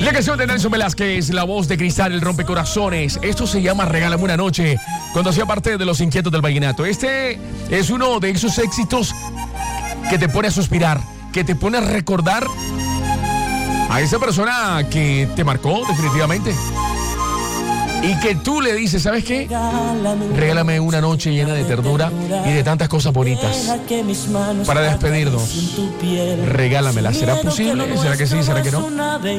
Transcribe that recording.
La canción de Nelson Velázquez, la voz de Cristal, el rompecorazones. Esto se llama Regálame una noche, cuando hacía parte de Los Inquietos del Vallenato. Este es uno de esos éxitos que te pone a suspirar, que te pone a recordar a esa persona que te marcó definitivamente. Y que tú le dices, ¿sabes qué? Regálame una noche llena de ternura y de tantas cosas bonitas para despedirnos. Regálamela. ¿Será posible? ¿Será que sí? ¿Será que no?